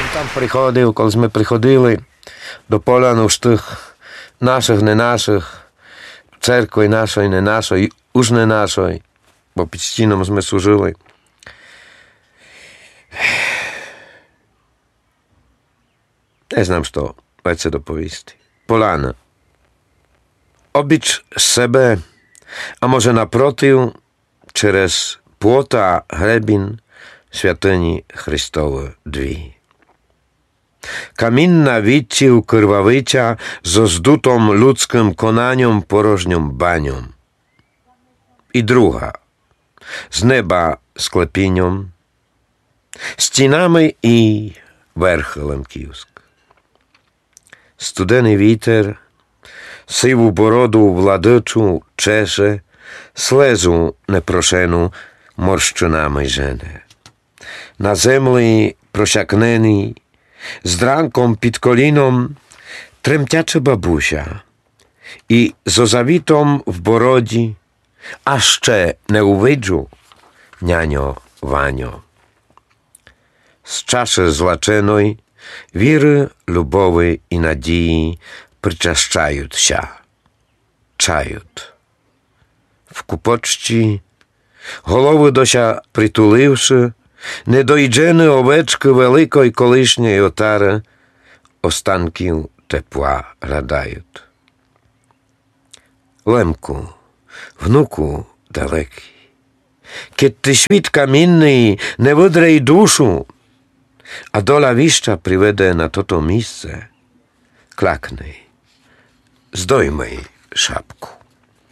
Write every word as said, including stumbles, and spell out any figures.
Там приходив, коли ми приходили до поляну ж тих наших, не наших, церкви нашої, не нашої, уж не нашої, бо під стіном ми служили. Не знам, що легше доповісти. Поляна. Обіч себе, а може напротив, через płota, hrebin, świątyni Chrystowe drzwi. Kamienna wiccił krwawycia zo zdutą ludzkim konaniom porożnią banią. I druga, z nieba sklepienią, стінами і верхолем кіоск. Студений вітер, сиву бороду владичу чеше, слезу непрошену морщинами жене. На землі просякнений, з дранком під коліном, тремтяча бабуся, і з озавітом в бороді, а ще не увиджу, няньо Ваньо. З чаші злаченої віри, любові і надії причащаються, чають. В купочці, голови дося притуливши, недоїджені овечки великої колишньої отари останків тепла радають. Лемку, внуку далекий, kiedy ty świt kamienny nie wydrej duszu, a dola wiszcza przywede na to to miejsce, klaknij, zdejmij szapku.